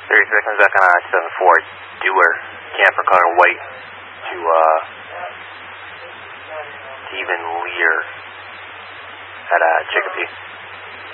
33 comes back on I-74, Dewar, camper car white to Stephen Lear at Chicopee.